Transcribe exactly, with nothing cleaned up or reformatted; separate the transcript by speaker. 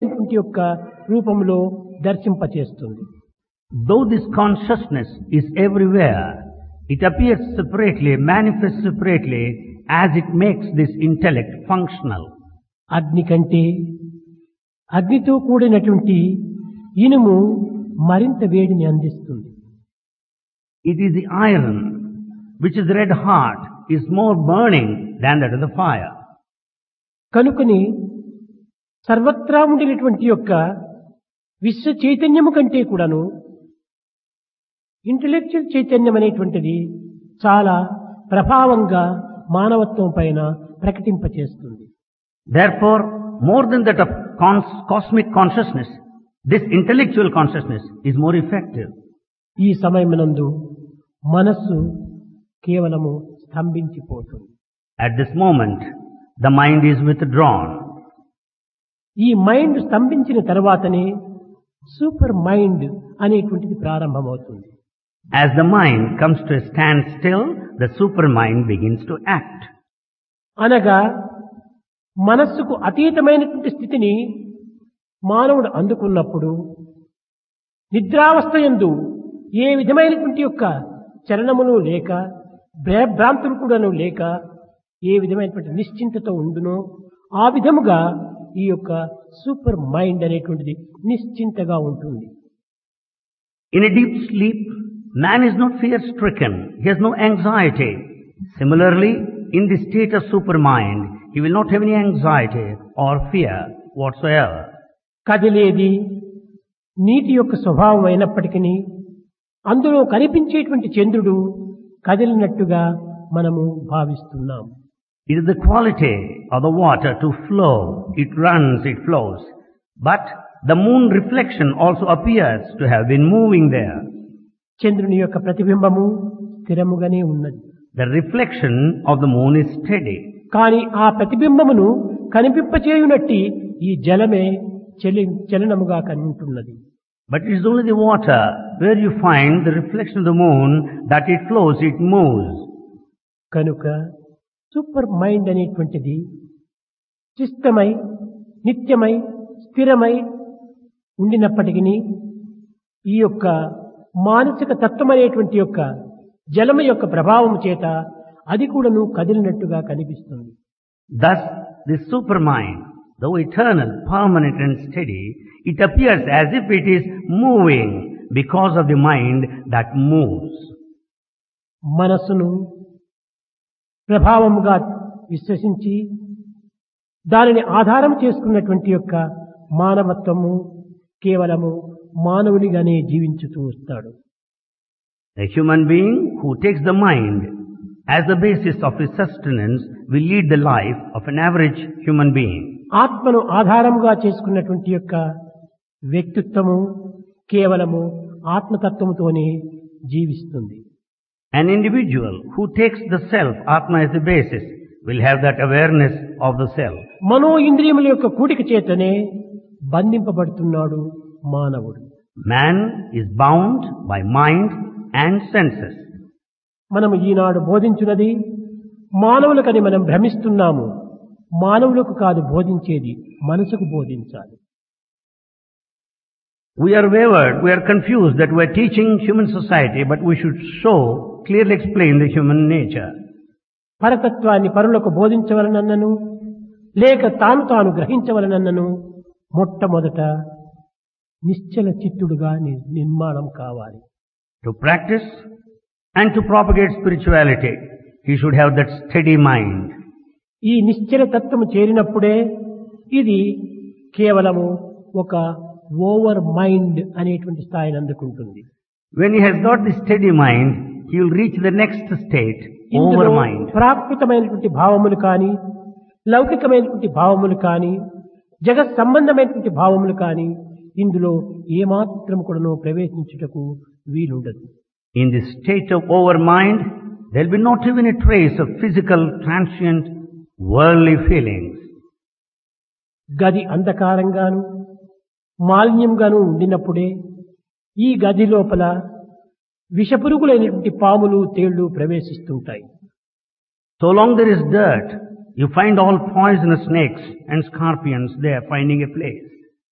Speaker 1: యొక్క రూపంలో దర్శింపచేస్తుంది.
Speaker 2: Though this consciousness is everywhere, it appears separately, manifests separately as it makes this intellect functional.
Speaker 1: అగ్ని కంటే అగ్నితో కూడినటువంటి ఇనుము మరింత వేడిని అందిస్తుంది.
Speaker 2: It is the iron which is red hot is more burning than that of the fire.
Speaker 1: కనుకని సర్వత్రా ఉండినటువంటి యొక్క విశ్వ చైతన్యము కంటే కూడాను ఇంటెలెక్చువల్ చైతన్యం అనేటువంటిది చాలా ప్రభావంగా మానవత్వం పైన ప్రకటింపచేస్తుంది.
Speaker 2: Therefore, more than that of cons- cosmic consciousness, this intellectual consciousness is more effective.
Speaker 1: ఈ సమయమునందు మనస్సు కేవలము స్తంభించిపోతుంది.
Speaker 2: At this moment, the mind is withdrawn.
Speaker 1: ఈ మైండ్ స్తంభించిన తర్వాతనే సూపర్ మైండ్ అనేటువంటిది ప్రారంభమవుతుంది.
Speaker 2: As the mind comes to a standstill, the supermind begins to act.
Speaker 1: అనగా మనస్సుకు అతీతమైనటువంటి స్థితిని మానవుడు అందుకున్నప్పుడు నిద్రావస్థ యందు ఏ విధమైనటువంటి యొక్క చలనములు లేక భ్రాంతులు కూడాను లేక ఏ విధమైనటువంటి నిశ్చింతతో ఉండునో ఆ విధముగా ఈ యొక్క సూపర్ మైండ్ అనేటువంటిది నిశ్చింతగా ఉంటుంది.
Speaker 2: In a deep sleep, man is not fear-stricken. He has no anxiety. Similarly, in the state of supermind, he will not have any anxiety or fear whatsoever.
Speaker 1: కదిలేది నీటి యొక్క స్వభావం అయినప్పటికీ అందులో కనిపించేటువంటి చంద్రుడు కదిలినట్టుగా మనము భావిస్తున్నాం.
Speaker 2: It is the quality of the water to flow. It runs, it flows. But the moon reflection also appears to have been moving there.
Speaker 1: చంద్రుని యొక్క ప్రతిబింబము స్థిరముగానే ఉన్నది.
Speaker 2: The reflection of the moon is steady.
Speaker 1: కానీ ఆ ప్రతిబింబమును కనిపింపచేయునట్టి ఈ జలమే చలి చలనముగా కనిపిస్తున్నది.
Speaker 2: But it is only the water where you find the reflection of the moon that it flows, it moves.
Speaker 1: కనుక super mind అనేటువంటిది చిత్తమై నిత్యమై స్థిరమై ఉండినప్పటికీ ఈ యొక్క మానసిక తత్వం అనేటువంటి యొక్క జలము యొక్క ప్రభావం చేత అది కూడాను కదిలినట్టుగా కనిపిస్తుంది.
Speaker 2: Thus, the supermind, though eternal, permanent and steady, it appears as if it is moving because of the mind that moves.
Speaker 1: మనస్సును ప్రభావముగా విశ్వసించి దానిని ఆధారం చేసుకున్నటువంటి యొక్క మానవత్వము కేవలము మానవునిగానే జీవించుతూ వస్తాడు.
Speaker 2: A human being who takes the mind as the basis of his sustenance will lead the life of an average human being.
Speaker 1: ఆత్మను ఆధారముగా చేసుకున్నటువంటి యొక్క వ్యక్తిత్వము కేవలము ఆత్మతత్వముతోనే జీవిస్తుంది.
Speaker 2: An individual who takes the self, Atma, as the basis will have that awareness of the self.
Speaker 1: మనో ఇంద్రియముల యొక్క కూడిక చేతనే బంధింపబడుతున్నాడు మానవుడు.
Speaker 2: Man is bound by mind and senses.
Speaker 1: మనము ఈనాడు బోధించున్నది మానవులకని మనం భ్రమిస్తున్నాము. మానవులకు కాదు బోధించేది, మనసుకు బోధించాలి.
Speaker 2: We are wavered, we are confused that we are teaching human society, but we should show, clearly explain the human nature.
Speaker 1: పరతత్వాన్ని పరులకు బోధించవలనన్నను లేక తాను తాను గ్రహించవలనన్నను మొట్టమొదట నిశ్చల చిత్తుడుగా నిర్మాణం కావాలి.
Speaker 2: To practice and to propagate spirituality, he should have that steady mind.
Speaker 1: ఈ నిశ్చల తత్వము చేరినప్పుడే ఇది కేవలము ఒక ఓవర్ మైండ్ అనేటువంటి స్థాయిని అందుకుంటుంది.
Speaker 2: When he has got the steady mind, he will reach the next state, over mind.
Speaker 1: ప్రాకృతమైనటువంటి భావములు కానీ లౌకికమైనటువంటి భావములు కానీ జగత్ సంబంధమైనటువంటి భావములు కానీ ఇందులో ఏమాత్రం కూడాను ప్రవేశించుటకు వీలుండదు.
Speaker 2: In the state of over mind, there will be not even a trace of physical, transient, worldly feelings.
Speaker 1: గది అంధకారంగాను మాలిన్యంగాను ఉండినప్పుడే ఈ గది లోపల విషపురుగులైనటువంటి పాములు తేళ్లు ప్రవేశిస్తుంటాయి.
Speaker 2: So long there is dirt, you find all poisonous snakes and scorpions there finding a place.